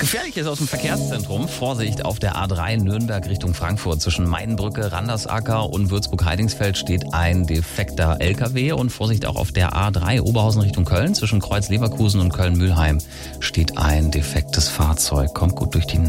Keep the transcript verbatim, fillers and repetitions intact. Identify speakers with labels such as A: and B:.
A: Gefährliches aus dem Verkehrszentrum. Vorsicht auf der A drei Nürnberg Richtung Frankfurt. Zwischen Mainbrücke, Randersacker und Würzburg-Heidingsfeld steht ein defekter L K W. Und Vorsicht auch auf der A drei Oberhausen Richtung Köln. Zwischen Kreuz Leverkusen und Köln-Mülheim steht ein defektes Fahrzeug. Kommt gut durch die